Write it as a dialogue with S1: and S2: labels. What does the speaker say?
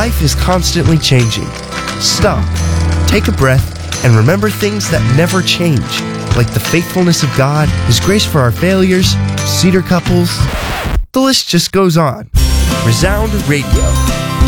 S1: life is constantly changing. Stop, take a breath, and remember things that never change, like the faithfulness of God, His grace for our failures, Cedar couples. The list just goes on. Resound Radio.